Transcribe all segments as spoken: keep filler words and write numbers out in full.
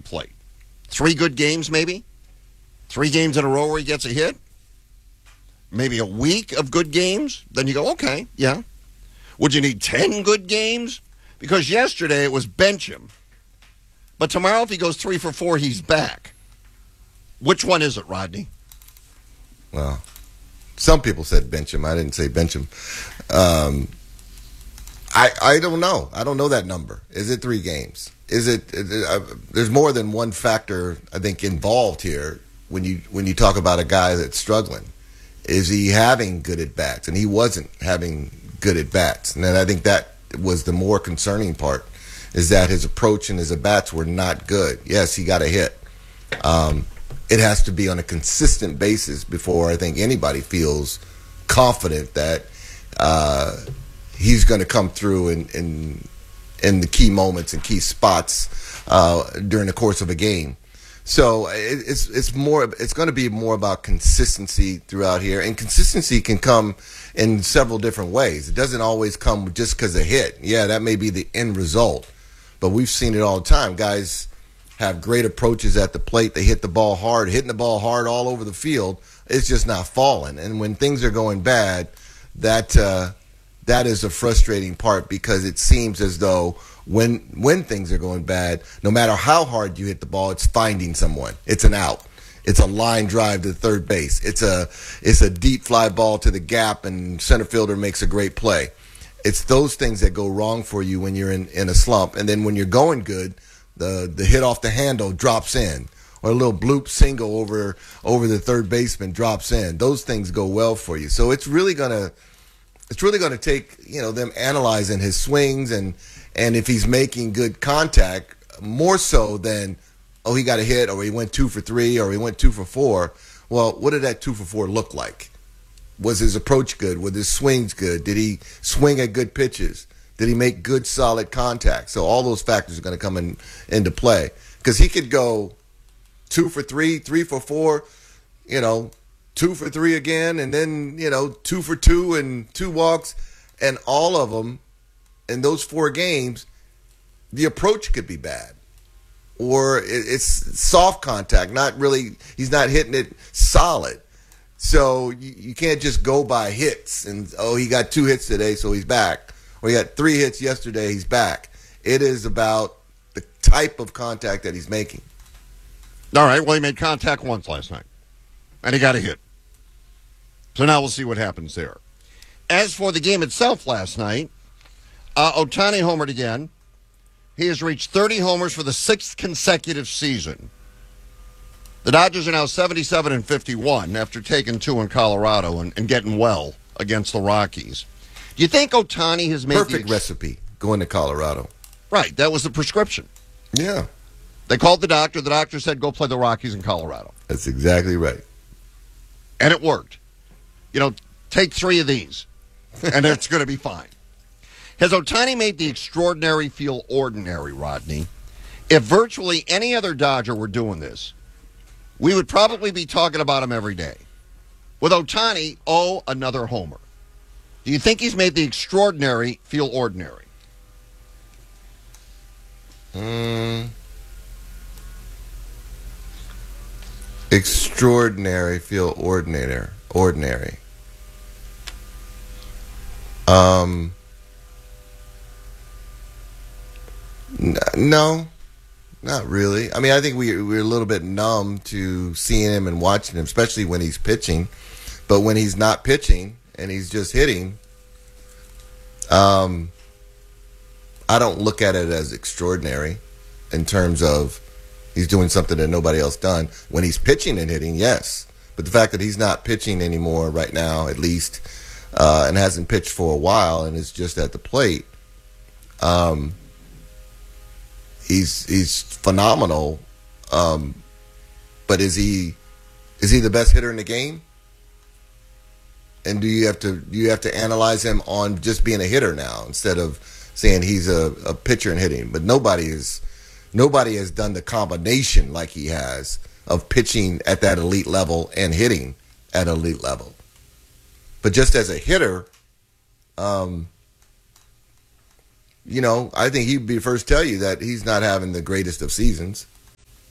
plate? Three good games, maybe? Three games in a row where he gets a hit? Maybe a week of good games? Then you go, okay, yeah. Would you need ten good games? Because yesterday it was bench him. But tomorrow, if he goes three for four, he's back. Which one is it, Rodney? Well, some people said bench him. I didn't say bench him. Um, I I don't know. I don't know that number. Is it three games? Is it? Is it uh, there's more than one factor, I think, involved here when you when you talk about a guy that's struggling. Is he having good at bats? And he wasn't having good at bats. And I think that was the more concerning part. Is that his approach and his at-bats were not good. Yes, he got a hit. Um, it has to be on a consistent basis before I think anybody feels confident that uh, he's going to come through in, in in the key moments and key spots uh, during the course of a game. So it, it's it's more it's going to be more about consistency throughout here, and consistency can come in several different ways. It doesn't always come just because of hit. Yeah, that may be the end result. But we've seen it all the time. Guys have great approaches at the plate. They hit the ball hard, hitting the ball hard all over the field. It's just not falling. And when things are going bad, that uh, that is a frustrating part because it seems as though when when things are going bad, no matter how hard you hit the ball, it's finding someone. It's an out. It's a line drive to third base. It's a it's a deep fly ball to the gap, and center fielder makes a great play. It's those things that go wrong for you when you're in, in a slump. And then when you're going good, the the hit off the handle drops in. Or a little bloop single over over the third baseman drops in. Those things go well for you. So it's really gonna it's really gonna take, you know, them analyzing his swings and and if he's making good contact, more so than, oh, he got a hit or he went two for three or he went two for four. Well, what did that two for four look like? Was his approach good? Were his swings good? Did he swing at good pitches? Did he make good, solid contact? So all those factors are going to come in into play. Because he could go two for three, three for four, you know, two for three again, and then, you know, two for two and two walks. And all of them, in those four games, the approach could be bad. Or it's soft contact, not really, he's not hitting it solid. So you, you can't just go by hits and, oh, he got two hits today, so he's back. Or he got three hits yesterday, he's back. It is about the type of contact that he's making. All right, well, he made contact once last night, and he got a hit. So now we'll see what happens there. As for the game itself last night, uh, Ohtani homered again. He has reached thirty homers for the sixth consecutive season. The Dodgers are now seventy-seven and fifty-one after taking two in Colorado and, and getting well against the Rockies. Do you think Ohtani has made perfect the ex- recipe going to Colorado? Right, that was the prescription. Yeah. They called the doctor. The doctor said, go play the Rockies in Colorado. That's exactly right. And it worked. You know, take three of these, and it's going to be fine. Has Ohtani made the extraordinary feel ordinary, Rodney? If virtually any other Dodger were doing this, we would probably be talking about him every day. With Ohtani, oh, another homer. Do you think he's made the extraordinary feel ordinary? Mm. Extraordinary feel ordinary. Ordinary. Um. N- no. Not really. I mean, I think we, we're a little bit numb to seeing him and watching him, especially when he's pitching. But when he's not pitching and he's just hitting, um, I don't look at it as extraordinary in terms of he's doing something that nobody else done. When he's pitching and hitting, yes. But the fact that he's not pitching anymore right now, at least, uh, and hasn't pitched for a while and is just at the plate, um, He's he's phenomenal, um, but is he is he the best hitter in the game? And do you have to do you have to analyze him on just being a hitter now instead of saying he's a, a pitcher and hitting? But nobody is nobody has done the combination like he has of pitching at that elite level and hitting at elite level. But just as a hitter, um. You know, I think he'd be the first to tell you that he's not having the greatest of seasons.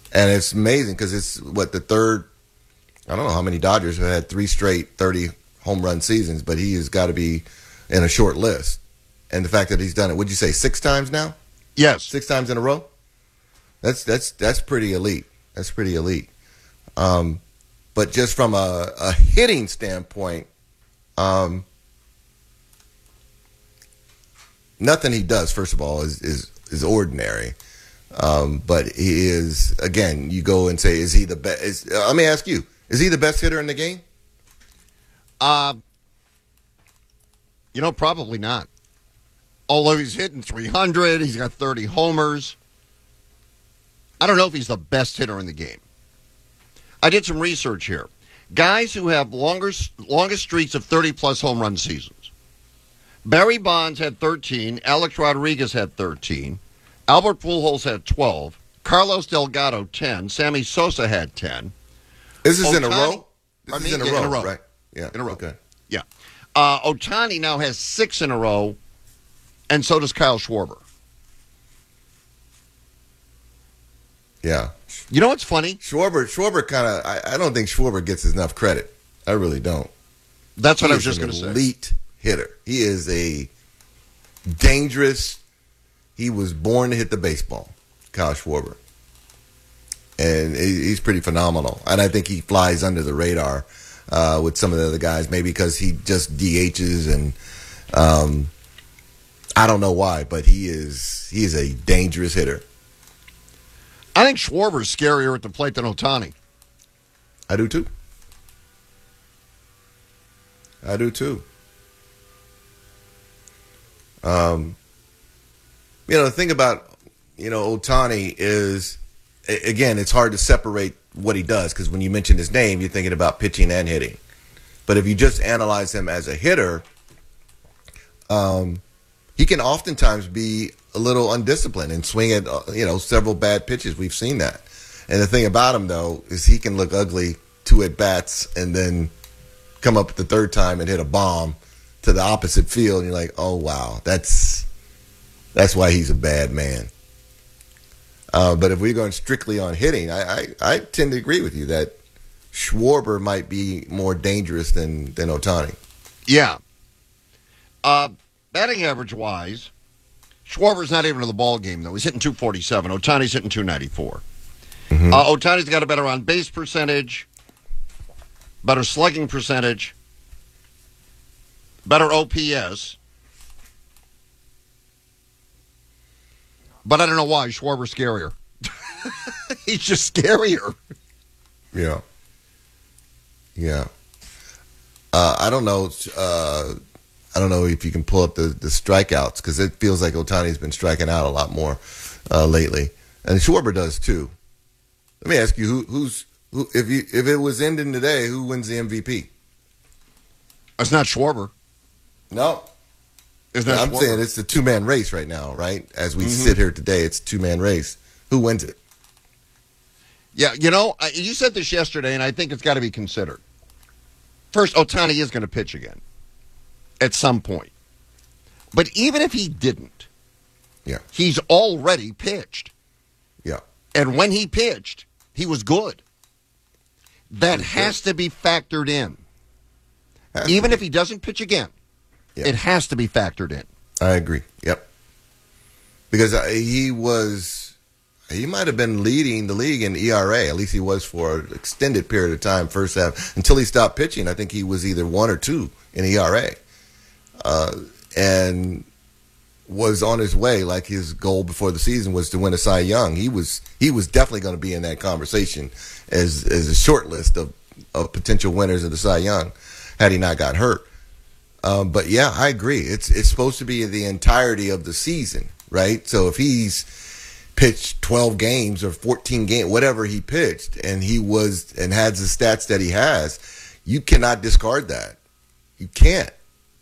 And it's amazing because it's what the third. I don't know how many Dodgers have had three straight thirty home run seasons, but he has got to be in a short list. And the fact that he's done it, would you say six times now? Yes. Six times in a row? That's that's that's pretty elite. That's pretty elite. Um, but just from a, a hitting standpoint, um, nothing he does, first of all, is is, is ordinary. Um, but he is, again, you go and say, is he the best? Uh, let me ask you, is he the best hitter in the game? Uh, you know, probably not. Although he's hitting three hundred, he's got thirty homers. I don't know if he's the best hitter in the game. I did some research here. Guys who have longer, longest streaks of thirty-plus home run seasons. Barry Bonds had thirteen. Alex Rodriguez had thirteen. Albert Pujols had twelve. Carlos Delgado, ten. Sammy Sosa had ten. This is in a Ohtani- row? This I is mean, in a, yeah, row, in a row. right? Yeah. In a row. Okay. Yeah. Uh, Ohtani now has six in a row, and so does Kyle Schwarber. Yeah. You know what's funny? Schwarber, Schwarber kind of, I, I don't think Schwarber gets enough credit. I really don't. That's what He I was is just an going to say. elite hitter. He is a dangerous, he was born to hit the baseball, Kyle Schwarber. And he- he's pretty phenomenal. And I think he flies under the radar uh, with some of the other guys, maybe because he just D Hs and um, I don't know why, but he is he is a dangerous hitter. I think Schwarber's scarier at the plate than Ohtani. I do too. I do too. Um, you know, the thing about, you know, Ohtani is, a- again, it's hard to separate what he does because when you mention his name, you're thinking about pitching and hitting. But if you just analyze him as a hitter, um, he can oftentimes be a little undisciplined and swing at, uh, you know, several bad pitches. We've seen that. And the thing about him, though, is he can look ugly two at bats and then come up the third time and hit a bomb to the opposite field. And you're like, oh, wow, that's that's why he's a bad man. Uh, but if we're going strictly on hitting, I, I, I tend to agree with you that Schwarber might be more dangerous than, than Ohtani. Yeah. Uh, batting average wise, Schwarber's not even in the ball game, though. He's hitting two forty-seven. Ohtani's hitting two ninety-four. Mm-hmm. Uh, Ohtani's got a better on base percentage, better slugging percentage, better O P S. But I don't know why Schwarber's scarier. He's just scarier. Yeah. Yeah. Uh, I don't know. Uh, I don't know if you can pull up the, the strikeouts because it feels like Ohtani's been striking out a lot more uh, lately, and Schwarber does too. Let me ask you, who, who's who? If you if it was ending today, who wins the M V P? It's not Schwarber. No, It's not I'm Schwarber. saying it's the two man race right now, right? As we sit here today, it's two man race. Who wins it? Yeah, you know, I- you said this yesterday, and I think it's got to be considered. First, Ohtani is going to pitch again at some point. But even if he didn't, Yeah, he's already pitched. yeah, And when he pitched, he was good. That He was has to be factored in. Has to Even be. if he doesn't pitch again, Yeah. it has to be factored in. I agree. Yep, because uh, he was. He might have been leading the league in E R A. At least he was for an extended period of time. First half until he stopped pitching, I think he was either one or two in E R A, uh, and was on his way. Like his goal before the season was to win a Cy Young. He was he was definitely going to be in that conversation as as a short list of, of potential winners of the Cy Young had he not got hurt. Um, but yeah, I agree. It's it's supposed to be the entirety of the season, right? So if he's pitched twelve games or fourteen games, whatever he pitched, and he was and has the stats that he has, you cannot discard that. You can't.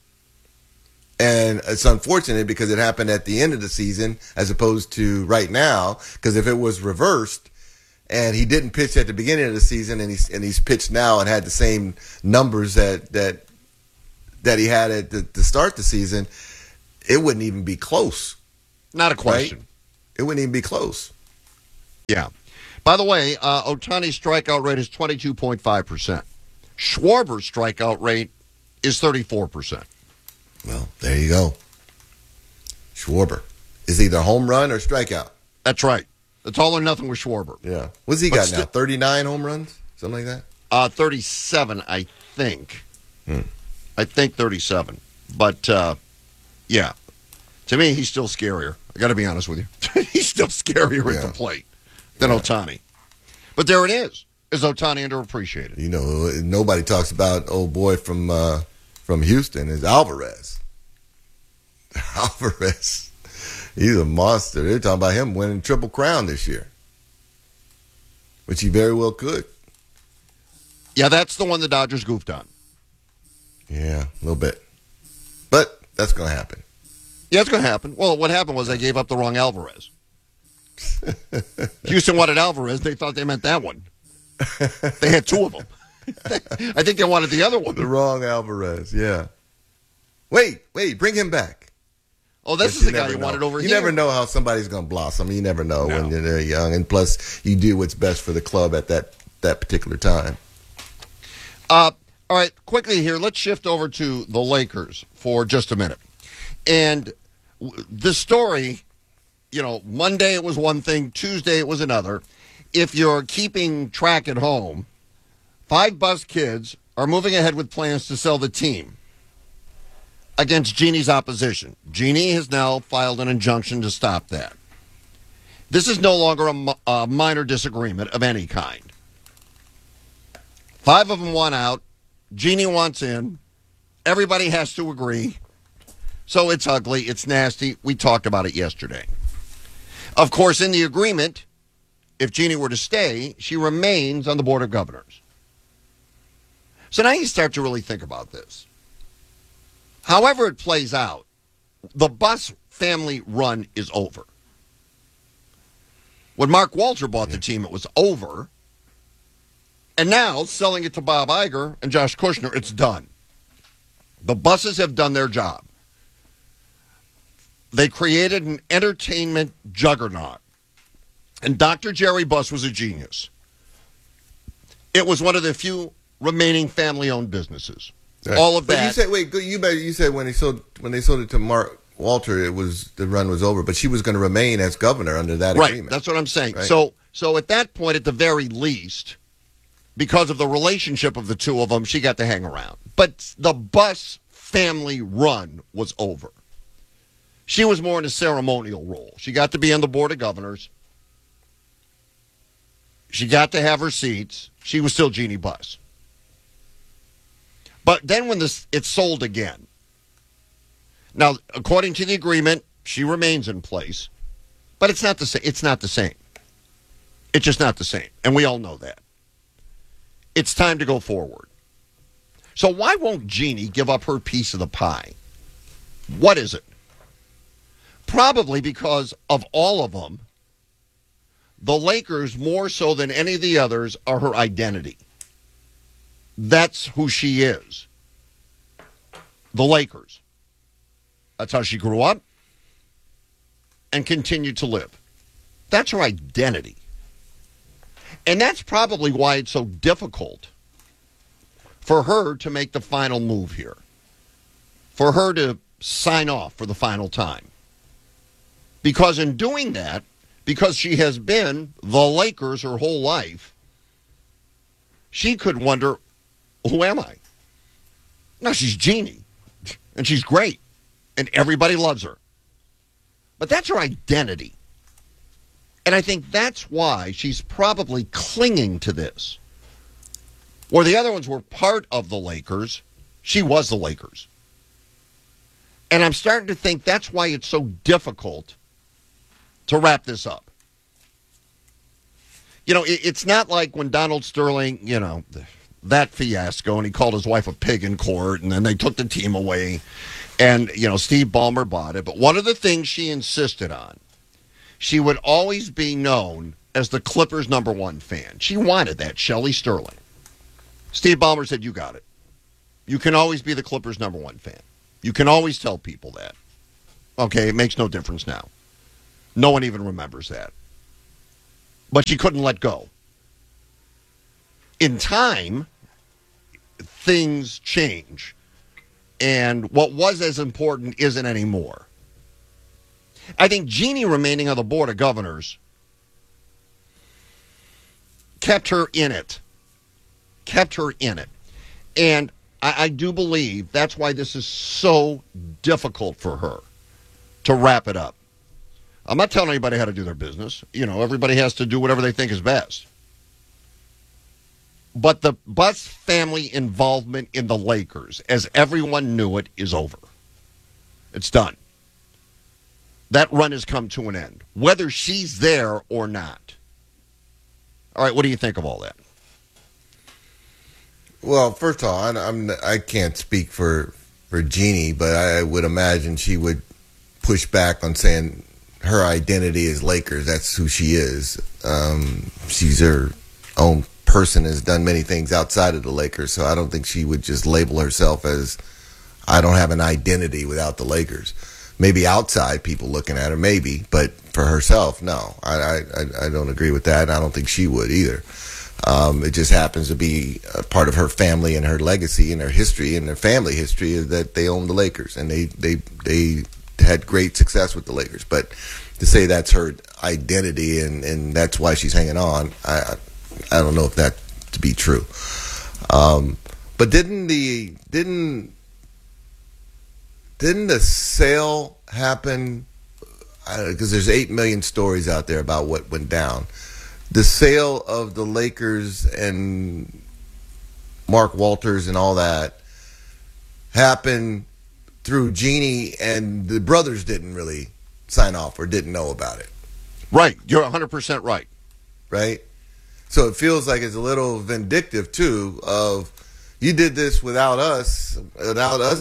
And it's unfortunate because it happened at the end of the season as opposed to right now. Because if it was reversed and he didn't pitch at the beginning of the season and he's and he's pitched now and had the same numbers that that that he had at the, to start the season, it wouldn't even be close. Not a question. It wouldn't even be close. Yeah. By the way, uh, Ohtani's strikeout rate is twenty-two point five percent. Schwarber's strikeout rate is thirty-four percent. Well, there you go. Schwarber is either home run or strikeout. That's right. It's all or nothing with Schwarber. Yeah. What's he But got sti- now? thirty-nine home runs? Something like that? Uh, thirty-seven, I think. Hmm. I think thirty-seven. But, uh, yeah. To me, he's still scarier. I got to be honest with you. He's still scarier Yeah. at the plate than Yeah. Ohtani. But there it is. Is Ohtani underappreciated? You know, nobody talks about old boy from uh, from Houston is Alvarez. Alvarez. He's a monster. They're talking about him winning Triple Crown this year, which he very well could. Yeah, that's the one the Dodgers goofed on. Yeah, a little bit. But that's going to happen. Yeah, it's going to happen. Well, what happened was they gave up the wrong Alvarez. Houston wanted Alvarez. They thought they meant that one. They had two of them. I think they wanted the other The one. wrong Alvarez, yeah. Wait, wait, bring him back. Oh, this But is the you guy never you know. wanted over you here. never know how somebody's going to blossom. You never know No. when they're young. And plus, you do what's best for the club at that, that particular time. Uh, all right, quickly here, let's shift over to the Lakers for just a minute. And w- the story, you know, Monday it was one thing, Tuesday it was another. If you're keeping track at home, five bus kids are moving ahead with plans to sell the team against Genie's opposition. Genie has now filed an injunction to stop that. This is no longer a, mi- a minor disagreement of any kind. Five of them want out. Genie wants in. Everybody has to agree. So it's ugly. It's nasty. We talked about it yesterday. Of course, in the agreement, if Genie were to stay, she remains on the Board of Governors. So now you start to really think about this. However it plays out, the Bus family run is over. When Mark Walter bought the team, it was over. And now, selling it to Bob Iger and Josh Kushner, it's done. The Buses have done their job. They created an entertainment juggernaut. And Doctor Jerry Buss was a genius. It was one of the few remaining family-owned businesses. All of but that. you said, wait, you better, you said when they sold when they sold it to Mark Walter, it was the run was over, but she was going to remain as governor under that Right, agreement. that's what I'm saying. Right. So, so at that point, at the very least, because of the relationship of the two of them, she got to hang around. But the Buss family run was over. She was more in a ceremonial role. She got to be on the Board of Governors. She got to have her seats. She was still Jeannie Buss. But then when this it's sold again. Now, according to the agreement, she remains in place, but it's not the same. It's not the same. It's just not the same, and we all know that. It's time to go forward. So why won't Jeannie give up her piece of the pie? What is it? Probably because of all of them, the Lakers, more so than any of the others, are her identity. That's who she is. The Lakers. That's how she grew up and continued to live. That's her identity. And that's probably why it's so difficult for her to make the final move here, for her to sign off for the final time. Because in doing that, because she has been the Lakers her whole life, she could wonder, who am I? No, she's Jeannie, and she's great, and everybody loves her. But that's her identity. And I think that's why she's probably clinging to this. Where the other ones were part of the Lakers, she was the Lakers. And I'm starting to think that's why it's so difficult to wrap this up. You know, it, it's not like when Donald Sterling, you know, that fiasco, and he called his wife a pig in court, and then they took the team away, and, you know, Steve Ballmer bought it. But one of the things she insisted on, she would always be known as the Clippers' number one fan. She wanted that, Shelley Sterling. Steve Ballmer said, you got it. You can always be the Clippers' number one fan. You can always tell people that. Okay, it makes no difference now. No one even remembers that. but she couldn't let go. In time, things change, and what was as important isn't anymore. I think Jeannie remaining on the board of governors kept her in it, kept her in it. And I, I do believe that's why this is so difficult for her to wrap it up. I'm not telling anybody how to do their business. You know, everybody has to do whatever they think is best. But the Buss family involvement in the Lakers, as everyone knew it, is over. It's done. That run has come to an end, whether she's there or not. All right, what do you think of all that? Well, first of all, I, I'm I can't speak for for Jeannie, but I would imagine she would push back on saying her identity is Lakers. That's who she is. Um, she's her own person, has done many things outside of the Lakers, so I don't think she would just label herself as, I don't have an identity without the Lakers. Maybe outside people looking at her, maybe, but for herself, no. I I, I don't agree with that. I don't think she would either. Um, it just happens to be a part of her family and her legacy and her history and their family history is that they own the Lakers and they they they had great success with the Lakers. But to say that's her identity and, and that's why she's hanging on, I I don't know if that to be true. Um, but didn't the didn't didn't the sale happen? Because there's eight million stories out there about what went down. The sale of the Lakers and Mark Walters and all that happened through Jeannie, and the brothers didn't really sign off or didn't know about it. Right. You're one hundred percent right. Right? So it feels like it's a little vindictive, too, of you did this without us, without us.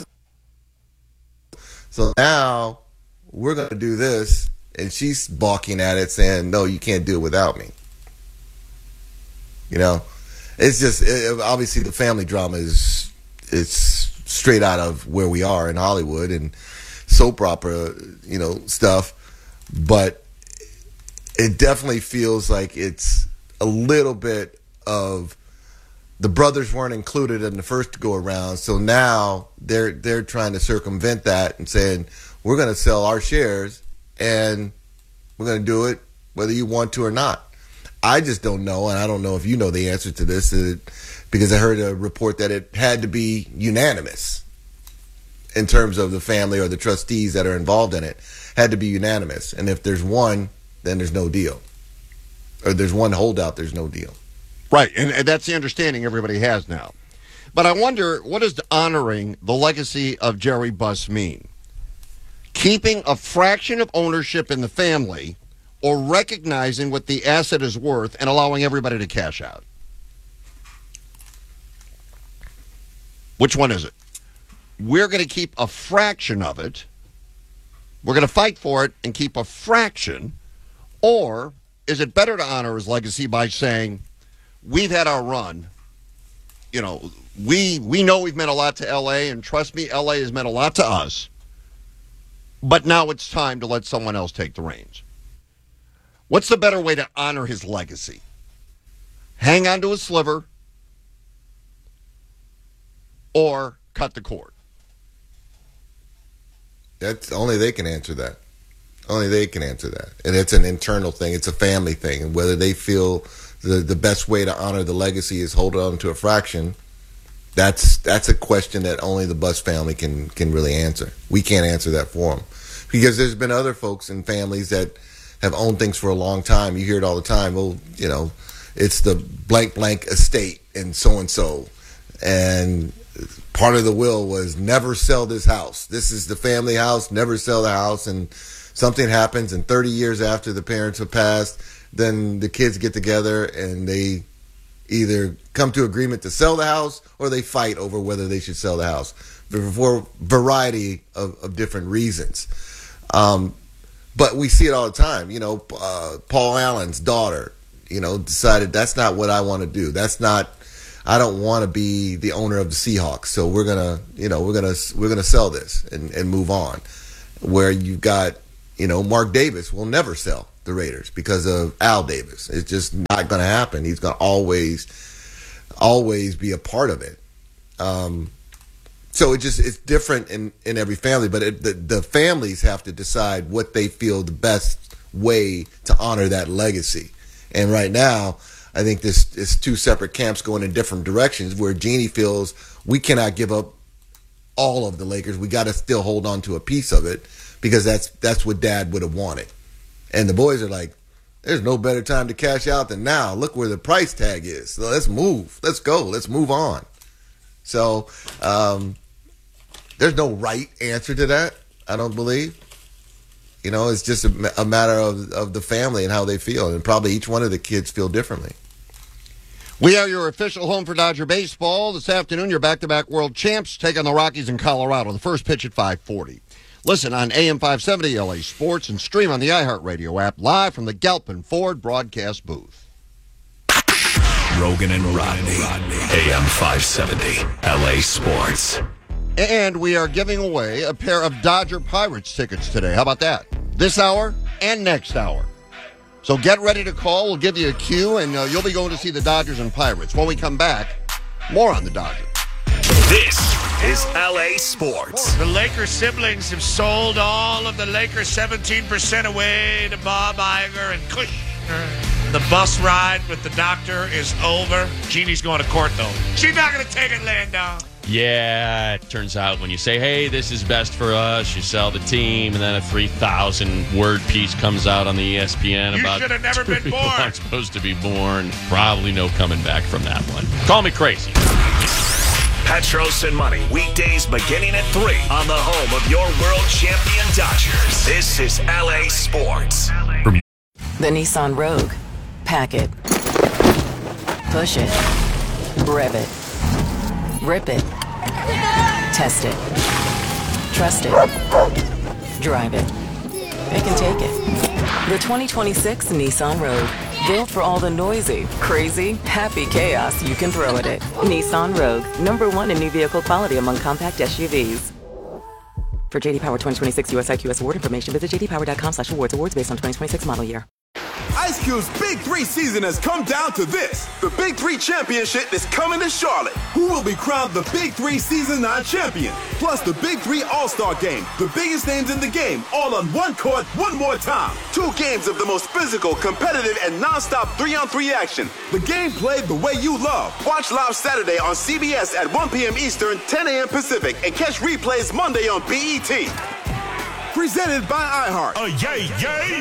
So now we're going to do this, and she's balking at it saying, no, you can't do it without me. You know, it's just it, obviously the family drama is it's straight out of where we are in Hollywood and soap opera, you know, stuff. But it definitely feels like it's a little bit of the brothers weren't included in the first go around, so now they're they're trying to circumvent that and saying we're going to sell our shares and we're going to do it whether you want to or not. I just don't know, and I don't know if you know the answer to this, uh, because I heard a report that it had to be unanimous in terms of the family or the trustees that are involved in it. Had to be unanimous. And if there's one, then there's no deal. Or there's one holdout, there's no deal. Right, and, and that's the understanding everybody has now. But I wonder, what does honoring the legacy of Jerry Buss mean? Keeping a fraction of ownership in the family, or recognizing what the asset is worth and allowing everybody to cash out? Which one is it? We're going to keep a fraction of it. We're going to fight for it and keep a fraction. Or is it better to honor his legacy by saying, we've had our run. You know, we we know we've meant a lot to L A, and trust me, L A has meant a lot to us. But now it's time to let someone else take the reins. What's the better way to honor his legacy? Hang on to a sliver or cut the cord? That's only they can answer that. Only they can answer that. And it's an internal thing. It's a family thing. And whether they feel the, the best way to honor the legacy is hold on to a fraction, that's that's a question that only the Buss family can, can really answer. We can't answer that for them. Because there's been other folks and families that have owned things for a long time. You hear it all the time. Well, you know, it's the blank blank estate and so-and-so. And part of the will was never sell this house. This is the family house, never sell the house. And something happens, and thirty years after the parents have passed, then the kids get together and they either come to agreement to sell the house or they fight over whether they should sell the house for a variety of, of different reasons. Um, but we see it all the time. You know, uh, Paul Allen's daughter, you know, decided that's not what I want to do. That's not, I don't want to be the owner of the Seahawks. So we're going to, you know, we're going to, we're going to sell this and, and move on. Where you've got, you know, Mark Davis will never sell the Raiders because of Al Davis. It's just not going to happen. He's going to always, always be a part of it. Um, so it just it's different in, in every family, but it, the, the families have to decide what they feel the best way to honor that legacy. And right now, I think this is two separate camps going in different directions where Jeannie feels we cannot give up all of the Lakers. We got to still hold on to a piece of it because that's that's what Dad would have wanted. And the boys are like, there's no better time to cash out than now. Look where the price tag is. So let's move. Let's go. Let's move on. So um, there's no right answer to that, I don't believe. You know, it's just a, a matter of, of the family and how they feel. And probably each one of the kids feel differently. We are your official home for Dodger baseball. This afternoon, your back-to-back world champs take on the Rockies in Colorado. The first pitch at five forty. Listen on A M five seventy L A Sports and stream on the iHeartRadio app live from the Galpin Ford broadcast booth. Rogan and Rodney, A M five seventy L A Sports. And we are giving away a pair of Dodger Pirates tickets today. How about that? This hour and next hour. So get ready to call. We'll give you a cue, and uh, you'll be going to see the Dodgers and Pirates. When we come back, more on the Dodgers. This is L A Sports. The Lakers siblings have sold all of the Lakers seventeen percent away to Bob Iger and Kushner. The bus ride with the doctor is over. Jeannie's going to court, though. She's not going to take it, Landon. Yeah, it turns out when you say, hey, this is best for us, you sell the team, and then a three thousand word piece comes out on the E S P N you about should have never been people born. aren't supposed to be born. Probably no coming back from that one. Call me crazy. Petros and Money, weekdays beginning at three on the home of your world champion Dodgers. This is L A Sports. The Nissan Rogue. Pack it. Push it. Rev it. Rip it. Test it. Trust it. Drive it. It can take it. The twenty twenty-six Nissan Rogue. Built for all the noisy, crazy, happy chaos you can throw at it. Nissan Rogue. Number one in new vehicle quality among compact S U Vs. For J D Power twenty twenty-six U S I Q S award information, visit j d power dot com slash awards. Awards based on twenty twenty-six model year. Ice Cube's Big Three season has come down to this. The Big Three Championship is coming to Charlotte. Who will be crowned the Big Three Season nine champion? Plus the Big Three All-Star Game. The biggest names in the game, all on one court, one more time. Two games of the most physical, competitive, and non-stop three-on-three action. The game played the way you love. Watch live Saturday on C B S at one p.m. Eastern, ten a.m. Pacific, and catch replays Monday on B E T. Presented by iHeart. Oh, yay, yay!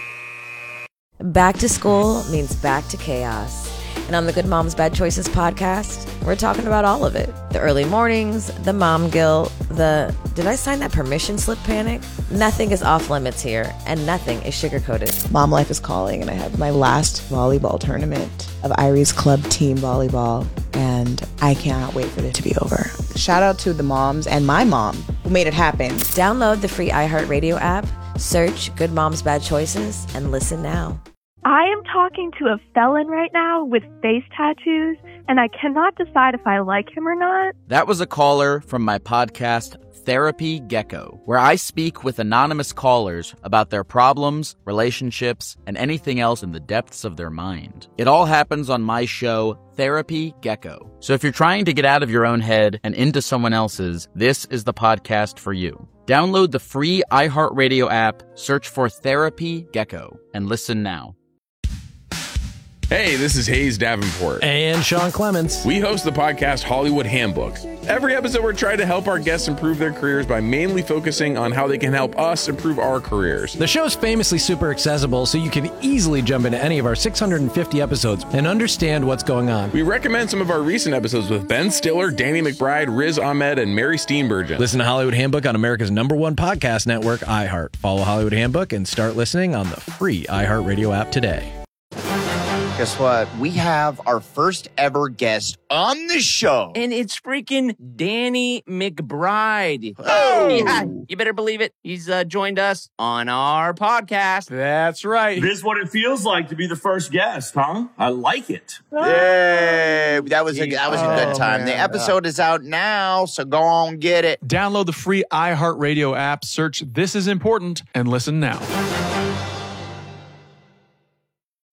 Back to school means back to chaos. And on the Good Moms Bad Choices podcast, we're talking about all of it. The early mornings, the mom guilt, the did I sign that permission slip panic? Nothing is off limits here, and nothing is sugar-coated. Mom life is calling, and I have my last volleyball tournament of Irie's club team volleyball, and I cannot wait for it to be over. Shout out to the moms and my mom who made it happen. Download the free iHeartRadio app, search Good Moms Bad Choices, and listen now. I am talking to a felon right now with face tattoos, and I cannot decide if I like him or not. That was a caller from my podcast, Therapy Gecko, where I speak with anonymous callers about their problems, relationships, and anything else in the depths of their mind. It all happens on my show, Therapy Gecko. So if you're trying to get out of your own head and into someone else's, this is the podcast for you. Download the free iHeartRadio app, search for Therapy Gecko, and listen now. Hey, this is Hayes Davenport. And Sean Clements. We host the podcast Hollywood Handbook. Every episode, we're trying to help our guests improve their careers by mainly focusing on how they can help us improve our careers. The show's famously super accessible, so you can easily jump into any of our six hundred fifty episodes and understand what's going on. We recommend some of our recent episodes with Ben Stiller, Danny McBride, Riz Ahmed, and Mary Steenburgen. Listen to Hollywood Handbook on America's number one podcast network, iHeart. Follow Hollywood Handbook and start listening on the free iHeartRadio app today. Guess what? We have our first ever guest on the show. And it's freaking Danny McBride. Oh! Yeah, you better believe it. He's uh, joined us on our podcast. That's right. This is what it feels like to be the first guest, huh? I like it. Yay! That was a, that was a good time. Oh, the episode is out now, so go on, get it. Download the free iHeartRadio app, search This Is Important, and listen now.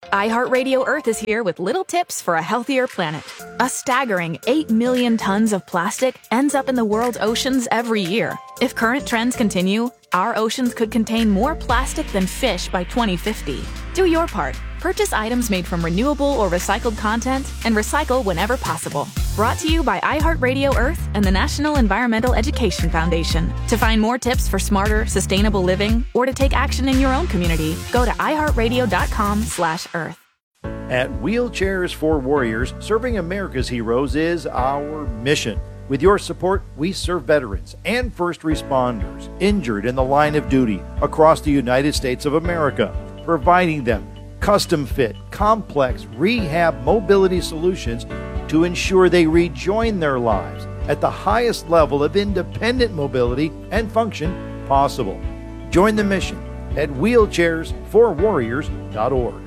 iHeartRadio Earth is here with little tips for a healthier planet. A staggering eight million tons of plastic ends up in the world's oceans every year. If current trends continue, our oceans could contain more plastic than fish by twenty fifty. Do your part. Purchase items made from renewable or recycled content and recycle whenever possible. Brought to you by iHeartRadio Earth and the National Environmental Education Foundation. To find more tips for smarter, sustainable living or to take action in your own community, go to iHeartRadio.com slash Earth. At Wheelchairs for Warriors, serving America's heroes is our mission. With your support, we serve veterans and first responders injured in the line of duty across the United States of America, providing them custom-fit, complex rehab mobility solutions to ensure they rejoin their lives at the highest level of independent mobility and function possible. Join the mission at wheelchairs for warriors dot org.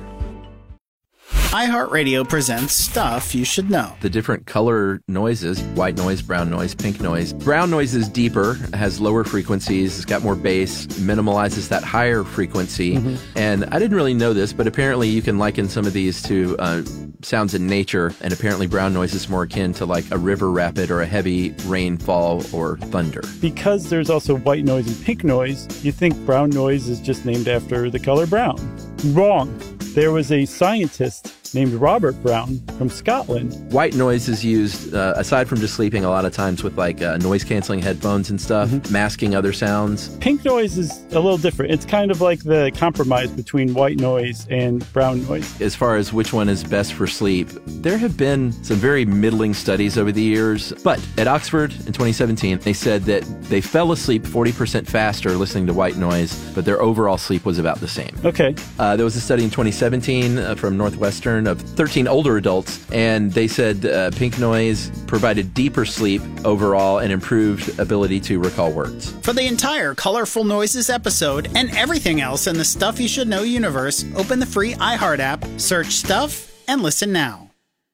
iHeartRadio presents Stuff You Should Know. The different color noises, white noise, brown noise, pink noise. Brown noise is deeper, has lower frequencies, it's got more bass, minimalizes that higher frequency. Mm-hmm. And I didn't really know this, but apparently you can liken some of these to uh, sounds in nature, and apparently brown noise is more akin to like a river rapid or a heavy rainfall or thunder. Because there's also white noise and pink noise, you think brown noise is just named after the color brown. Wrong. There was a scientist named Robert Brown from Scotland. White noise is used, uh, aside from just sleeping, a lot of times with like uh, noise-canceling headphones and stuff, mm-hmm. masking other sounds. Pink noise is a little different. It's kind of like the compromise between white noise and brown noise. As far as which one is best for sleep, there have been some very middling studies over the years. But at Oxford in twenty seventeen, they said that they fell asleep forty percent faster listening to white noise, but their overall sleep was about the same. Okay. Uh, there was a study in twenty seventeen uh, from Northwestern of thirteen older adults, and they said uh, pink noise provided deeper sleep overall and improved ability to recall words. For the entire Colorful Noises episode and everything else in the Stuff You Should Know universe, open the free iHeart app, search Stuff, and listen now.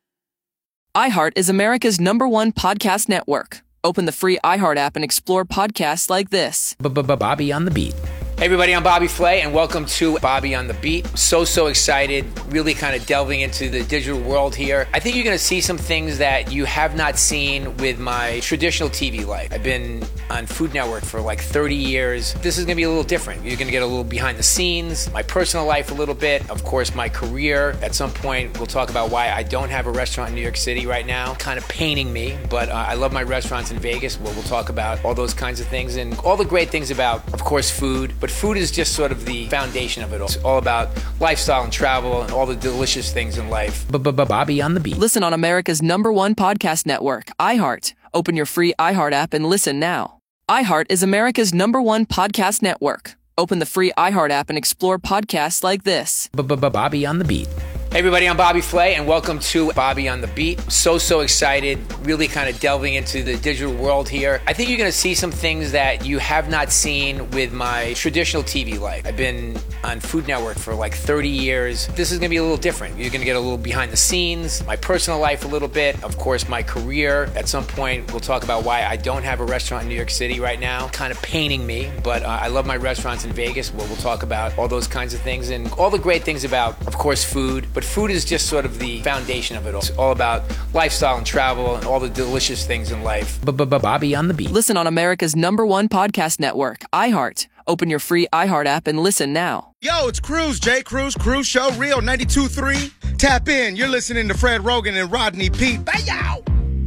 iHeart is America's number one podcast network. Open the free iHeart app and explore podcasts like this. Bobby on the Beat. Hey everybody, I'm Bobby Flay, and welcome to Bobby on the Beat. So, so excited, really kind of delving into the digital world here. I think you're going to see some things that you have not seen with my traditional T V life. I've been on Food Network for like thirty years. This is going to be a little different. You're going to get a little behind the scenes, my personal life a little bit, of course my career. At some point, we'll talk about why I don't have a restaurant in New York City right now. Kind of paining me, but uh, I love my restaurants in Vegas. Well, we'll talk about all those kinds of things and all the great things about, of course, food. But food is just sort of the foundation of it all. It's all about lifestyle and travel and all the delicious things in life. Bobby on the Beat. Listen on America's number one podcast network, iHeart. Open your free iHeart app and listen now. iHeart is America's number one podcast network. Open the free iHeart app and explore podcasts like this. Bobby on the Beat. Hey everybody, I'm Bobby Flay, and welcome to Bobby on the Beat. So, so excited, really kind of delving into the digital world here. I think you're going to see some things that you have not seen with my traditional T V life. I've been on Food Network for like thirty years. This is going to be a little different. You're going to get a little behind the scenes, my personal life a little bit, of course my career. At some point, we'll talk about why I don't have a restaurant in New York City right now. Kind of paining me, but uh, I love my restaurants in Vegas. Well, we'll talk about all those kinds of things and all the great things about, of course, food. But food is just sort of the foundation of it all. It's all about lifestyle and travel and all the delicious things in life. Bobby on the Beat. Listen on America's number one podcast network, iHeart. Open your free iHeart app and listen now. Yo, it's Cruz, J. Cruz, Cruz Show, Real ninety-two point three. Tap in. You're listening to Fred Rogan and Rodney Pete. Bayow!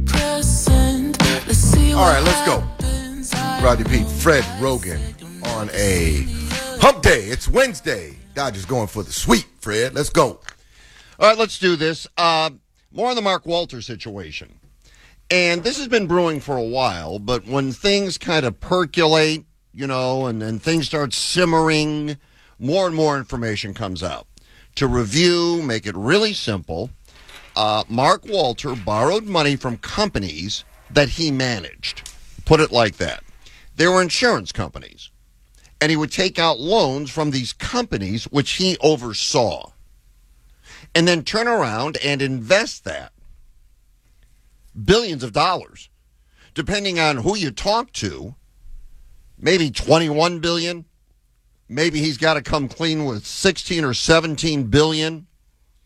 All right, let's go. Rodney Pete, Fred Rogan on a hump day. It's Wednesday. Dodgers going for the sweep, Fred. Let's go. All right, let's do this. Uh, more on the Mark Walter situation. And this has been brewing for a while, but when things kind of percolate, you know, and, and things start simmering, more and more information comes out. To review, make it really simple, uh, Mark Walter borrowed money from companies that he managed. Put it like that. They were insurance companies. And he would take out loans from these companies, which he oversaw, and then turn around and invest that. Billions of dollars. Depending on who you talk to, maybe twenty-one billion dollars. Maybe he's got to come clean with sixteen or seventeen billion dollars.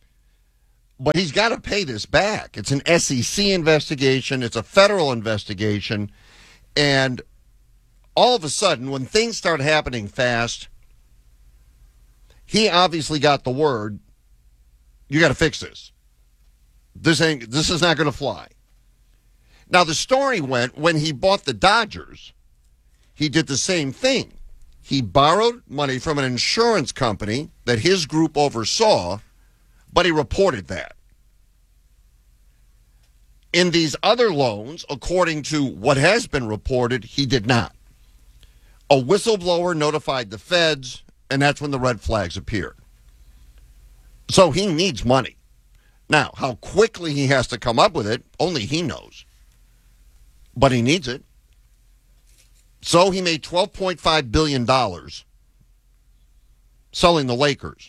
But he's got to pay this back. It's an S E C investigation. It's a federal investigation. And all of a sudden, when things start happening fast, he obviously got the word, you got to fix this. This ain't, this is not going to fly. Now, the story went, when he bought the Dodgers, he did the same thing. He borrowed money from an insurance company that his group oversaw, but he reported that. In these other loans, according to what has been reported, he did not. A whistleblower notified the feds, and that's when the red flags appeared. So he needs money. Now, how quickly he has to come up with it, only he knows. But he needs it. So he made twelve point five billion dollars selling the Lakers.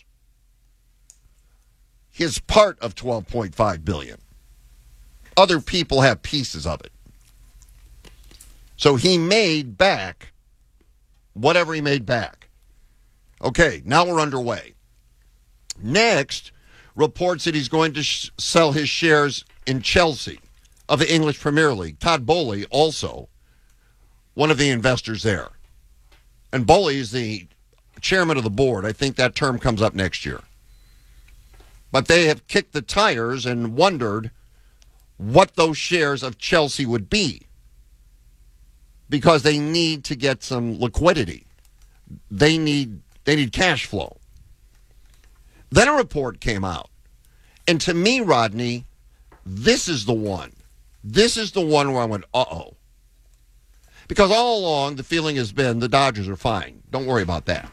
His part of twelve point five billion dollars. Other people have pieces of it. So he made back whatever he made back. Okay, now we're underway. Next, reports that he's going to sh- sell his shares in Chelsea of the English Premier League. Todd Boehly, also one of the investors there. And Boehly is the chairman of the board. I think that term comes up next year. But they have kicked the tires and wondered what those shares of Chelsea would be, because they need to get some liquidity. They need they need cash flow. Then a report came out. And to me, Rodney, this is the one. This is the one where I went, uh-oh. Because all along, the feeling has been the Dodgers are fine. Don't worry about that.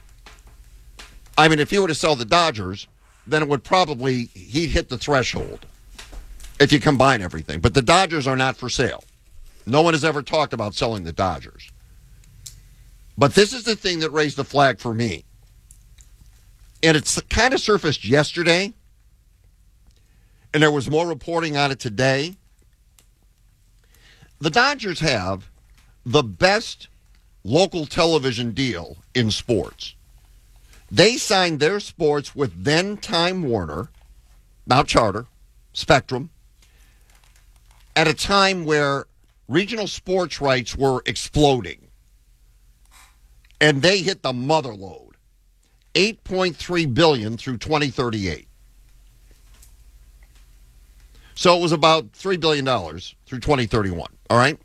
I mean, if he were to sell the Dodgers, then it would probably, he'd hit the threshold if you combine everything. But the Dodgers are not for sale. No one has ever talked about selling the Dodgers. But this is the thing that raised the flag for me. And it's kind of surfaced yesterday, and there was more reporting on it today. The Dodgers have the best local television deal in sports. They signed their sports with then Time Warner, now Charter, Spectrum, at a time where regional sports rights were exploding. And they hit the mother lode. eight point three billion dollars through twenty thirty-eight. So it was about three billion dollars through twenty thirty-one, all right?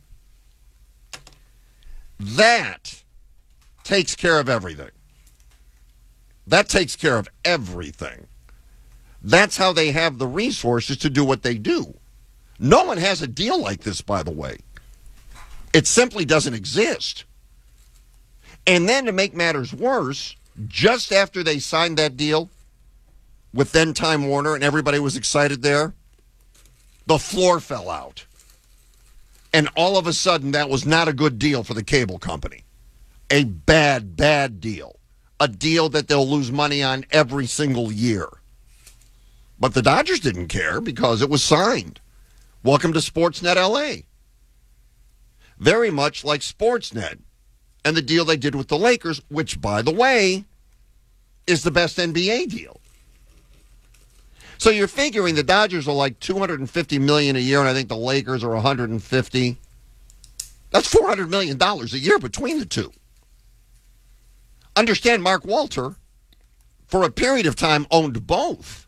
That takes care of everything. That takes care of everything. That's how they have the resources to do what they do. No one has a deal like this, by the way. It simply doesn't exist. And then to make matters worse, just after they signed that deal with then Time Warner and everybody was excited there, the floor fell out. And all of a sudden, that was not a good deal for the cable company. A bad, bad deal. A deal that they'll lose money on every single year. But the Dodgers didn't care because it was signed. Welcome to Sportsnet L A. Very much like Sportsnet and the deal they did with the Lakers, which, by the way, is the best N B A deal. So you're figuring the Dodgers are like two hundred fifty million dollars a year, and I think the Lakers are one hundred fifty. That's four hundred million dollars a year between the two. Understand, Mark Walter, for a period of time, owned both.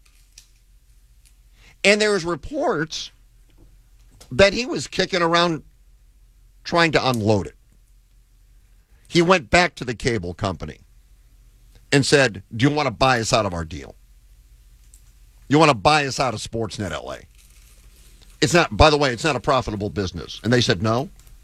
And there's reports that he was kicking around trying to unload it. He went back to the cable company and said, do you want to buy us out of our deal? You want to buy us out of Sportsnet L A? It's not, by the way, it's not a profitable business. And they said no.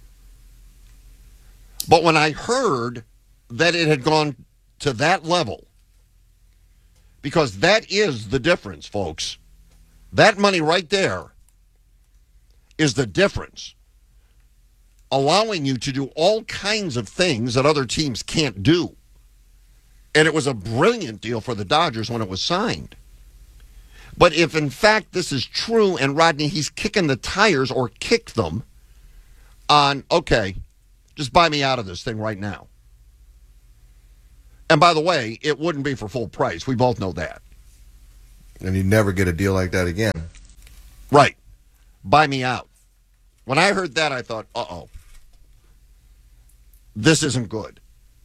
But when I heard that it had gone to that level, because that is the difference, folks. That money right there is the difference. Allowing you to do all kinds of things that other teams can't do. And it was a brilliant deal for the Dodgers when it was signed. But if, in fact, this is true, and Rodney, he's kicking the tires or kicked them on, okay, just buy me out of this thing right now. And by the way, it wouldn't be for full price. We both know that. And you never get a deal like that again. Right. Buy me out. When I heard that, I thought, uh-oh. This isn't good.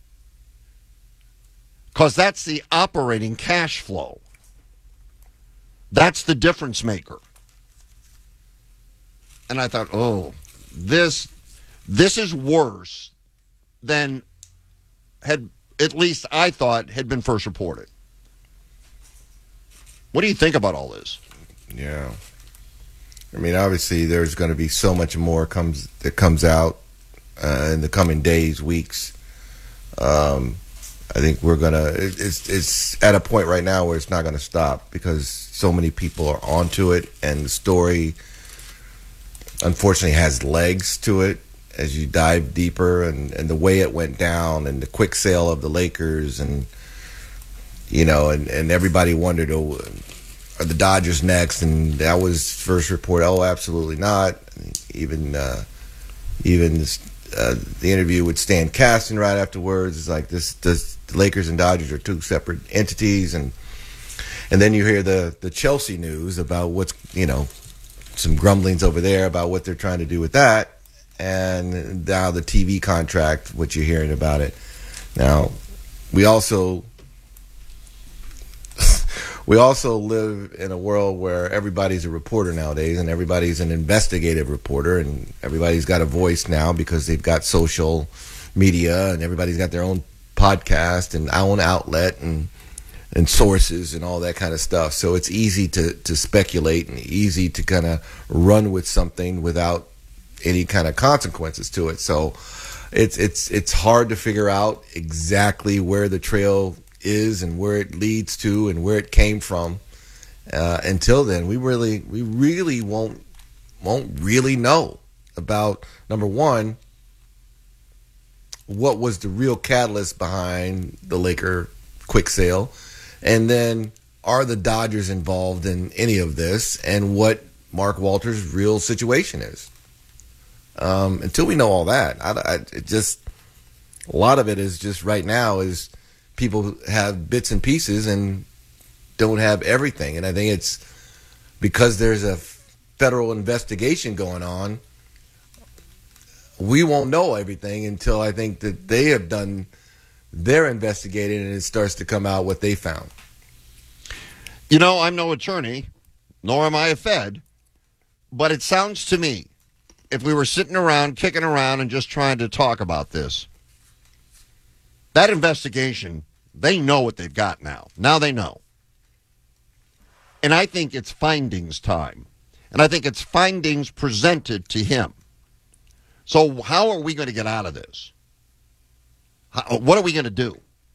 Because that's the operating cash flow. That's the difference maker. And I thought, oh, this this is worse than had, at least I thought, had been first reported. What do you think about all this? Yeah. I mean, obviously, there's going to be so much more comes that comes out uh, in the coming days, weeks. Um, I think we're going to, it's, it's at a point right now where it's not going to stop because so many people are onto it, and the story, unfortunately, has legs to it as you dive deeper, and, and the way it went down and the quick sale of the Lakers, and, you know, and, and everybody wondered, oh, are the Dodgers next? And that was first report, oh, absolutely not. Even uh, even this, uh, the interview with Stan Kasten right afterwards is like, this, this the Lakers and Dodgers are two separate entities, and and then you hear the the Chelsea news about what's, you know, some grumblings over there about what they're trying to do with that, and now the T V contract, what you're hearing about it. Now, we also we also live in a world where everybody's a reporter nowadays, and everybody's an investigative reporter, and everybody's got a voice now because they've got social media, and everybody's got their own podcast and own outlet and and sources and all that kind of stuff. So it's easy to, to speculate and easy to kind of run with something without any kind of consequences to it. So it's it's it's hard to figure out exactly where the trail is and where it leads to and where it came from. Uh, until then, we really we really won't won't really know about, number one, what was the real catalyst behind the Laker quick sale, and then are the Dodgers involved in any of this, and what Mark Walters' real situation is. Um, until we know all that, I, I, it just a lot of it is just right now is people have bits and pieces and don't have everything, and I think it's because there's a federal investigation going on. We won't know everything until I think that they have done their investigating and it starts to come out what they found. You know, I'm no attorney, nor am I a Fed, but it sounds to me, if we were sitting around, kicking around, and just trying to talk about this, that investigation, they know what they've got now. Now they know. And I think it's findings time. And I think it's findings presented to him. So how are we going to get out of this? How, what are we going to do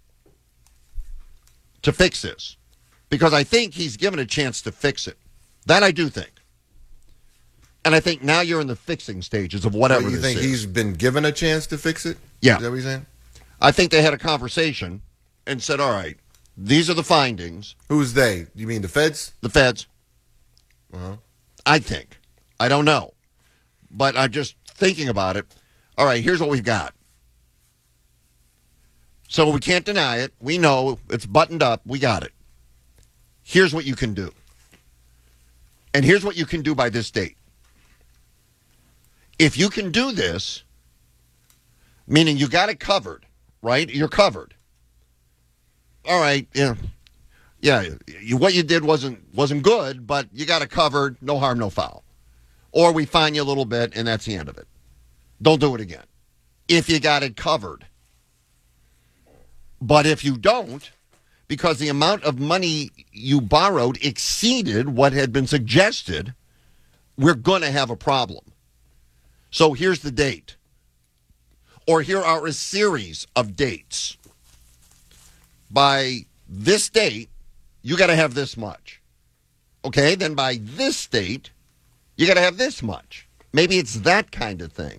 to fix this? Because I think he's given a chance to fix it. That I do think. And I think now you're in the fixing stages of whatever So you this think is. he's been given a chance to fix it? Yeah. Is that what you're saying? I think they had a conversation and said, all right, these are the findings. Who's they? You mean the feds? The feds. Uh-huh. I think. I don't know. But I'm just thinking about it. All right, here's what we've got. So we can't deny it. We know it's buttoned up. We got it. Here's what you can do. And here's what you can do by this date. If you can do this, meaning you got it covered, right? You're covered. All right, yeah. Yeah, you, what you did wasn't wasn't good, but you got it covered, no harm, no foul. Or we fine you a little bit, and that's the end of it. Don't do it again. If you got it covered. But if you don't, because the amount of money you borrowed exceeded what had been suggested, we're going to have a problem. So here's the date. Or here are a series of dates. By this date, you got to have this much. Okay, then by this date, you got to have this much. Maybe it's that kind of thing.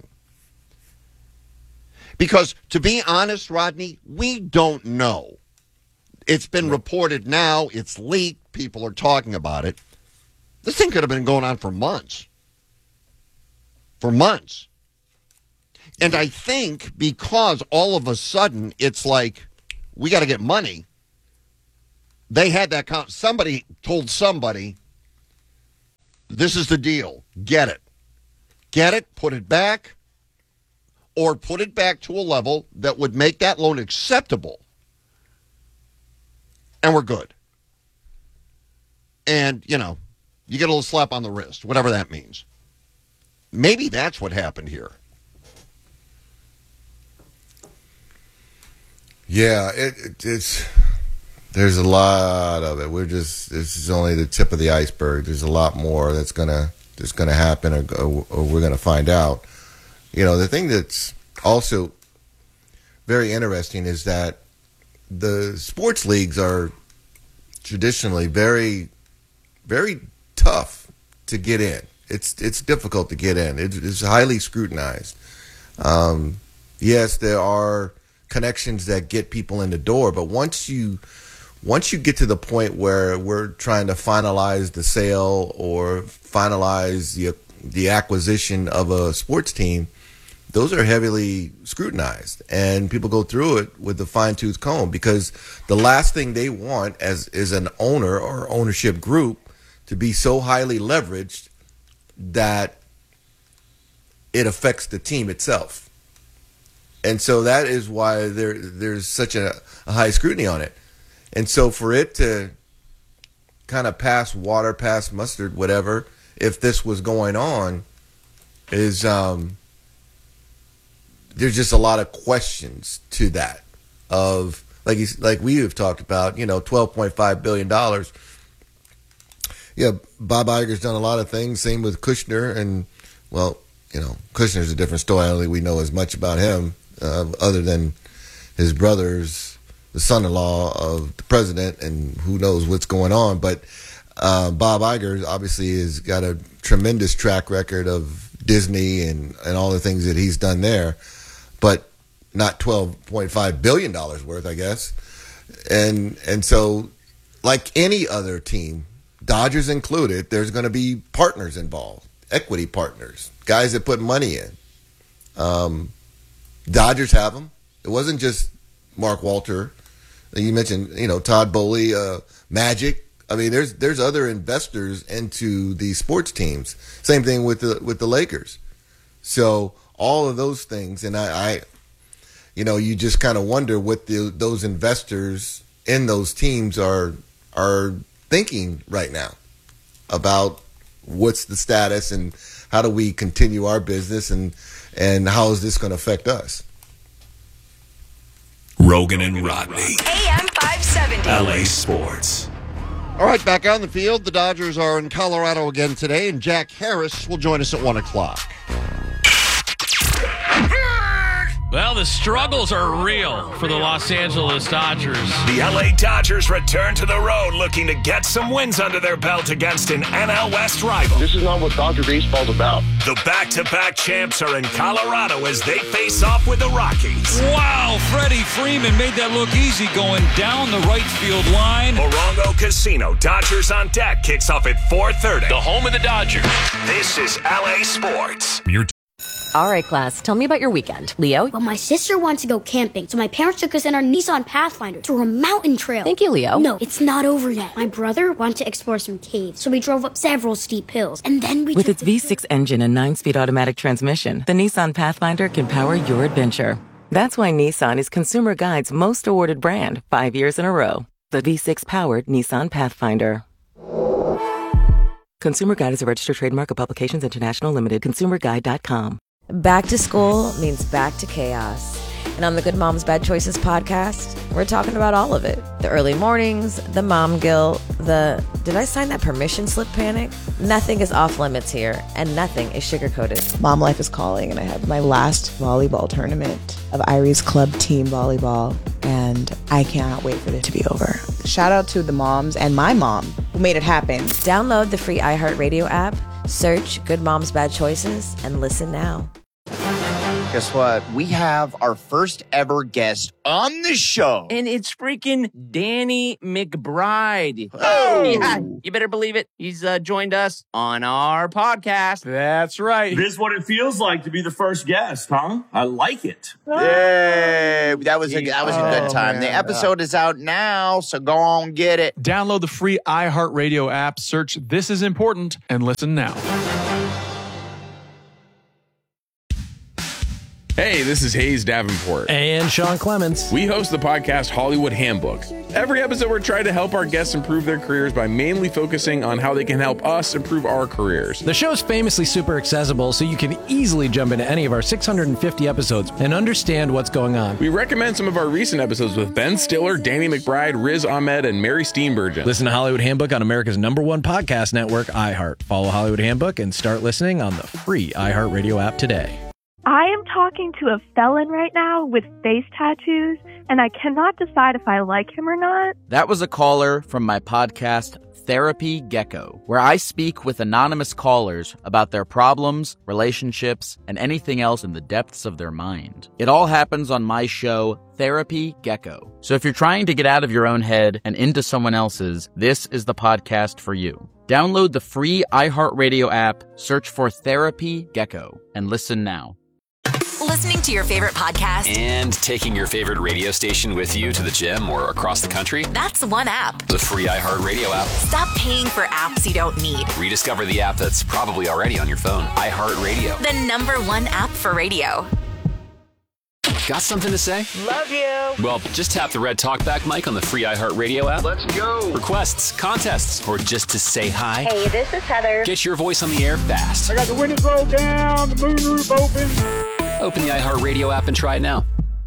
Because to be honest, Rodney, we don't know. It's been reported now. It's leaked. People are talking about it. This thing could have been going on for months. For months. And I think because all of a sudden it's like, we got to get money, They had that. Con- somebody told somebody, this is the deal. Get it. Get it, put it back, or put it back to a level that would make that loan acceptable. And we're good. And, you know, you get a little slap on the wrist, whatever that means. Maybe that's what happened here. Yeah, it, it, it's there's a lot of it. We're just this is only the tip of the iceberg. There's a lot more that's gonna that's gonna happen, or, or, or we're gonna find out. You know, the thing that's also very interesting is that the sports leagues are traditionally very, very tough to get in. It's it's difficult to get in. It's, it's highly scrutinized. Um, yes, there are connections that get people in the door, but once you once you get to the point where we're trying to finalize the sale or finalize the the acquisition of a sports team, those are heavily scrutinized, and people go through it with a fine-tooth comb, because the last thing they want as is an owner or ownership group to be so highly leveraged that it affects the team itself. And so that is why there there's such a, a high scrutiny on it. And so for it to kind of pass water, pass mustard, whatever, if this was going on, is um, there's just a lot of questions to that. Of like he's, like we have talked about, you know, twelve point five billion dollars. Yeah, Bob Iger's done a lot of things. Same with Kushner, and well, you know, Kushner's a different story. I don't think we know as much about him. Uh, other than his brother's the son-in-law of the president, and who knows what's going on. But uh, Bob Iger obviously has got a tremendous track record of Disney and, and all the things that he's done there, but not twelve point five billion dollars worth, I guess. And and so, like any other team, Dodgers included, there's going to be partners involved, equity partners, guys that put money in. Um, Dodgers have them. It wasn't just Mark Walter. You mentioned, you know, Todd Bowley, uh, Magic. I mean, there's there's other investors into these sports teams. Same thing with the with the Lakers. So all of those things, and I, I you know, you just kind of wonder what the, those investors in those teams are are thinking right now about what's the status and how do we continue our business, and and how is this going to affect us? Rogan and Rodney. A M five seventy. L A Sports. All right, back on the field. The Dodgers are in Colorado again today, and Jack Harris will join us at one o'clock. Well, the struggles are real for the Los Angeles Dodgers. The L A Dodgers return to the road looking to get some wins under their belt against an N L West rival. This is not what Dodger baseball's about. The back-to-back champs are in Colorado as they face off with the Rockies. Wow, Freddie Freeman made that look easy going down the right field line. Morongo Casino, Dodgers on Deck kicks off at four thirty. The home of the Dodgers. This is L A Sports. You're t- All right, class, tell me about your weekend. Leo? Well, my sister wants to go camping, so my parents took us in our Nissan Pathfinder to a mountain trail. Thank you, Leo. No, it's not over yet. My brother wanted to explore some caves, so we drove up several steep hills, and then we With took its V six engine and nine-speed automatic transmission, the Nissan Pathfinder can power your adventure. That's why Nissan is Consumer Guide's most awarded brand five years in a row. The V six-powered Nissan Pathfinder. Consumer Guide is a registered trademark of Publications International Limited. consumer guide dot com. Back to school means back to chaos. And on the Good Moms Bad Choices podcast, we're talking about all of it. The early mornings, the mom guilt, the did I sign that permission slip panic? Nothing is off limits here, and nothing is sugar-coated. Mom life is calling, and I have my last volleyball tournament of Irie's Club Team Volleyball, and I cannot wait for it to be over. Shout out to the moms and my mom who made it happen. Download the free iHeartRadio app, search Good Moms Bad Choices, and listen now. Guess what? We have our first ever guest on the show. And it's freaking Danny McBride. Oh! Yeah, you better believe it. He's uh, joined us on our podcast. That's right. This is what it feels like to be the first guest, huh? I like it. Yay! That was a, that was a good Oh, time. man. The episode is out now, so go on get it. Download the free iHeartRadio app, search This Is Important, and listen now. Hey, this is Hayes Davenport. And Sean Clements. We host the podcast Hollywood Handbook. Every episode, we're trying to help our guests improve their careers by mainly focusing on how they can help us improve our careers. The show's famously super accessible, so you can easily jump into any of our six hundred fifty episodes and understand what's going on. We recommend some of our recent episodes with Ben Stiller, Danny McBride, Riz Ahmed, and Mary Steenburgen. Listen to Hollywood Handbook on America's number one podcast network, iHeart. Follow Hollywood Handbook and start listening on the free iHeartRadio app today. I am talking to a felon right now with face tattoos, and I cannot decide if I like him or not. That was a caller from my podcast, Therapy Gecko, where I speak with anonymous callers about their problems, relationships, and anything else in the depths of their mind. It all happens on my show, Therapy Gecko. So if you're trying to get out of your own head and into someone else's, this is the podcast for you. Download the free iHeartRadio app, search for Therapy Gecko, and listen now. Listening to your favorite podcast and taking your favorite radio station with you to the gym or across the country? That's one app. The free iHeartRadio app. Stop paying for apps you don't need. Rediscover the app that's probably already on your phone. iHeartRadio. The number one app for radio. Got something to say? Love you. Well, just tap the red talkback mic on the free iHeartRadio app. Let's go. Requests, contests, or just to say hi. Hey, this is Heather. Get your voice on the air fast. I got the windows rolled down, the moonroof open. Open the iHeartRadio app and try it now.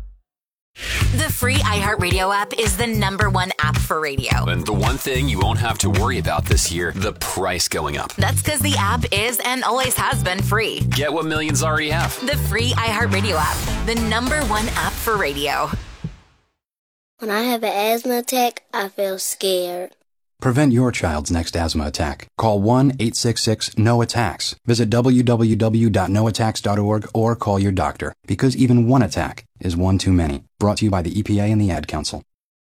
The free iHeartRadio app is the number one app for radio. And the one thing you won't have to worry about this year, the price going up. That's because the app is and always has been free. Get what millions already have. The free iHeartRadio app, the number one app for radio. When I have an asthma attack, I feel scared. Prevent your child's next asthma attack. Call one eight six six N O attacks. Visit w w w dot no attacks dot org or call your doctor, because even one attack is one too many. Brought to you by the E P A and the Ad Council.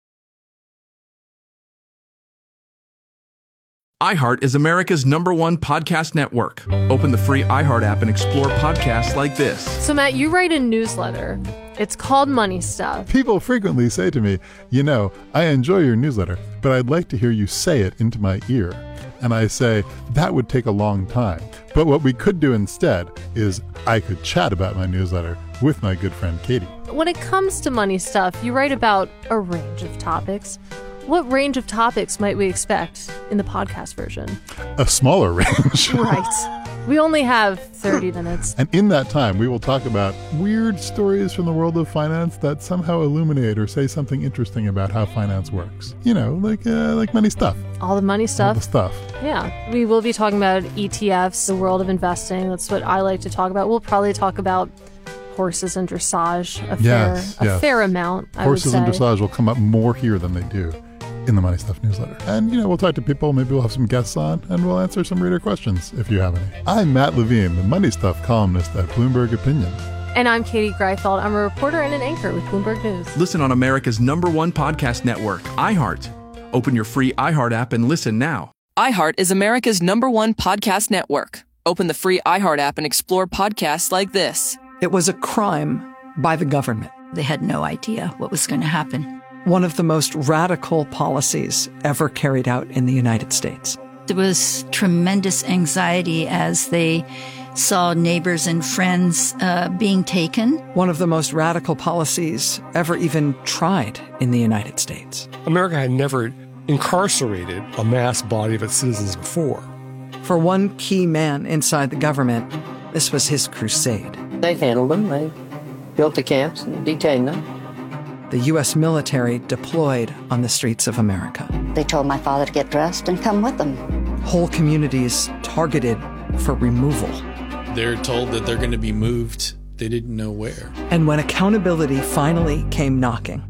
iHeart is America's number one podcast network. Open the free iHeart app and explore podcasts like this. So, Matt, you write a newsletter. It's called Money Stuff. People frequently say to me, you know, I enjoy your newsletter, but I'd like to hear you say it into my ear. And I say, that would take a long time. But what we could do instead is I could chat about my newsletter with my good friend Katie. When it comes to money stuff, you write about a range of topics. What range of topics might we expect in the podcast version? A smaller range. Right. We only have thirty minutes. And in that time, we will talk about weird stories from the world of finance that somehow illuminate or say something interesting about how finance works. You know, like uh, like money stuff. All the money stuff. All the stuff. Yeah. We will be talking about E T Fs, the world of investing. That's what I like to talk about. We'll probably talk about horses and dressage a yes, fair, yes. a fair amount, I Horses would and say. dressage will come up more here than they do in the Money Stuff newsletter. And, you know, we'll talk to people, maybe we'll have some guests on, and we'll answer some reader questions if you have any. I'm Matt Levine, the Money Stuff columnist at Bloomberg Opinion. And I'm Katie Greifeld. I'm a reporter and an anchor with Bloomberg News. Listen on America's number one podcast network, iHeart. Open your free iHeart app and listen now. iHeart is America's number one podcast network. Open the free iHeart app and explore podcasts like this. It was a crime by the government. They had no idea what was going to happen. One of the most radical policies ever carried out in the United States. There was tremendous anxiety as they saw neighbors and friends uh, being taken. One of the most radical policies ever even tried in the United States. America had never incarcerated a mass body of its citizens before. For one key man inside the government, this was his crusade. They handled them. They built the camps and detained them. The U S military deployed on the streets of America. They told my father to get dressed and come with them. Whole communities targeted for removal. They're told that they're going to be moved. They didn't know where. And when accountability finally came knocking,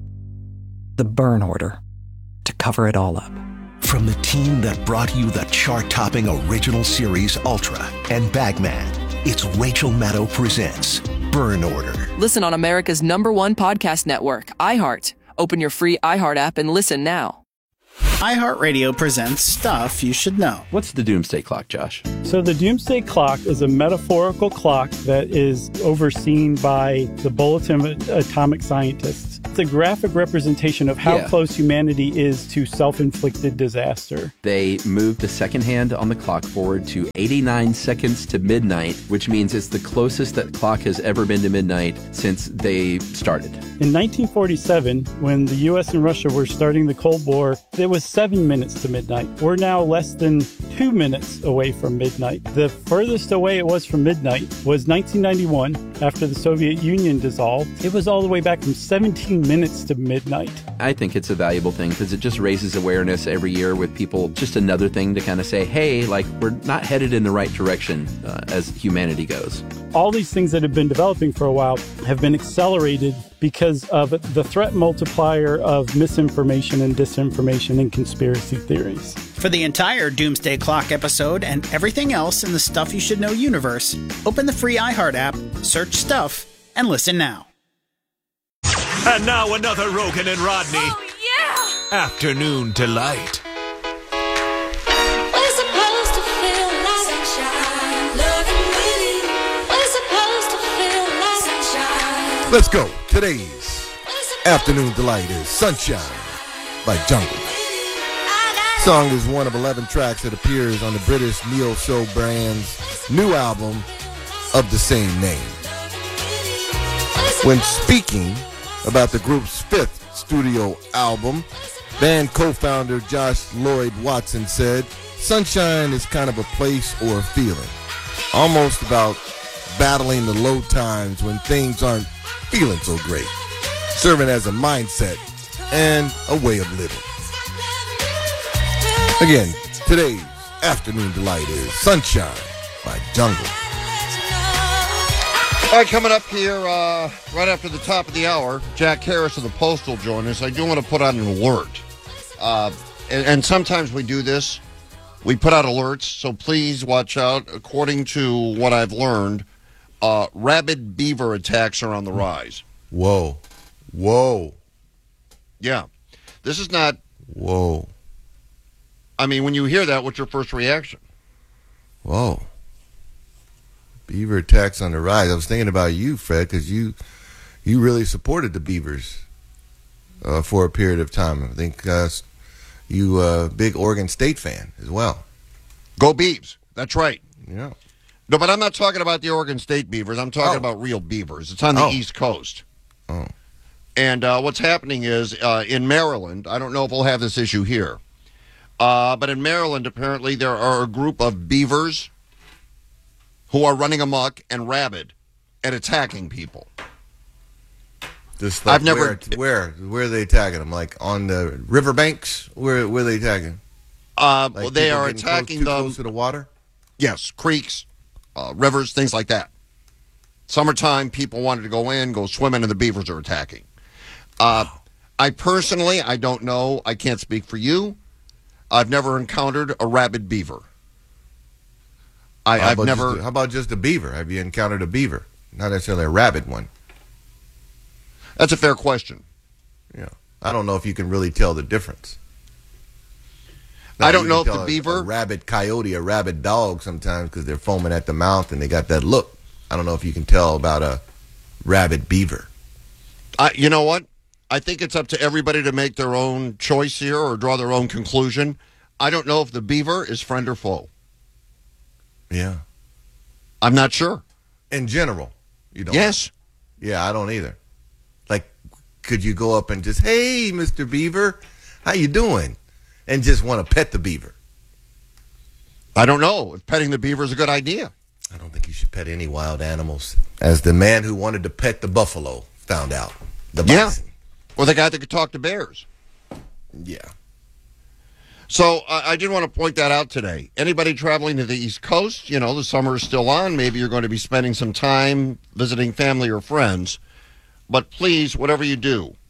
the burn order to cover it all up. From the team that brought you the chart-topping original series Ultra and Bagman, It's Rachel Maddow Presents Burn Order. Listen on America's number one podcast network, iHeart. Open your free iHeart app and listen now. iHeartRadio presents Stuff You Should Know. What's the Doomsday Clock, Josh? So the Doomsday Clock is a metaphorical clock that is overseen by the Bulletin of Atomic Scientists. It's a graphic representation of how Yeah. close humanity is to self-inflicted disaster. They moved the second hand on the clock forward to eighty-nine seconds to midnight, which means it's the closest that clock has ever been to midnight since they started. In nineteen forty-seven, when the U S and Russia were starting the Cold War, it was seven minutes to midnight. We're now less than two minutes away from midnight. The furthest away it was from midnight was nineteen ninety-one, after the Soviet Union dissolved. It was all the way back from seventeen minutes to midnight. I think it's a valuable thing because it just raises awareness every year with people. Just another thing to kind of say, hey, like, we're not headed in the right direction uh, as humanity goes. All these things that have been developing for a while have been accelerated because of the threat multiplier of misinformation and disinformation and conspiracy theories. For the entire Doomsday Clock episode and everything else in the Stuff You Should Know universe, open the free iHeart app, search Stuff, and listen now. And now another Rogan and Rodney. Oh, yeah! Afternoon Delight. We're supposed to feel like sunshine, loving with you. We're supposed to feel like sunshine. Let's go. Today's Afternoon Delight is Sunshine by Jungle. The song is one of eleven tracks that appears on the British neo-soul band's new album of the same name. When speaking about the group's fifth studio album, band co-founder Josh Lloyd Watson said, "Sunshine is kind of a place or a feeling, almost about battling the low times when things aren't feeling so great, serving as a mindset and a way of living." Again, today's Afternoon Delight is Sunshine by Jungle. All right, coming up here uh, right after the top of the hour, Jack Harris of the Postal join us. I do want to put out an alert. Uh, and, and sometimes we do this. We put out alerts, so please watch out. According to what I've learned, uh, rabid beaver attacks are on the rise. Whoa. Whoa. Yeah. This is not... Whoa. I mean, when you hear that, what's your first reaction? Whoa. Beaver attacks on the rise. I was thinking about you, Fred, because you you really supported the Beavers uh, for a period of time. I think uh, you a uh, big Oregon State fan as well. Go Beavs. That's right. Yeah. No, but I'm not talking about the Oregon State Beavers. I'm talking Oh. about real beavers. It's on the Oh. East Coast. Oh. And uh, what's happening is uh, in Maryland, I don't know if we'll have this issue here, uh, but in Maryland, apparently there are a group of beavers who are running amok and rabid and attacking people. Just like I've never- where, where where are they attacking them? Like on the riverbanks? Where where are they attacking? Uh, Like well, they people are getting close- attacking too them. close to the water? Yes, creeks, uh, rivers, things like that. Summertime, people wanted to go in, go swimming, and the beavers are attacking. Uh, I personally, I don't know. I can't speak for you. I've never encountered a rabid beaver. I, How I've about never. just a- how about just a beaver? Have you encountered a beaver? Not necessarily a rabid one. That's a fair question. Yeah, I don't know if you can really tell the difference. I don't you know can if the tell a- beaver- a rabid coyote, a rabid dog sometimes because they're foaming at the mouth and they got that look. I don't know if you can tell about a rabid beaver. I, you know what? I think it's up to everybody to make their own choice here or draw their own conclusion. I don't know if the beaver is friend or foe. Yeah. I'm not sure. In general, you don't. Yes. Yeah, I don't either. Like, could you go up and just, hey, Mister Beaver, how you doing? And just want to pet the beaver? I don't know if petting the beaver is a good idea. I don't think you should pet any wild animals. As the man who wanted to pet the buffalo found out. The bison. Yeah. Or the guy that could talk to bears. Yeah. So uh, I did want to point that out today. Anybody traveling to the East Coast, you know, the summer is still on. Maybe you're going to be spending some time visiting family or friends. But please, whatever you do,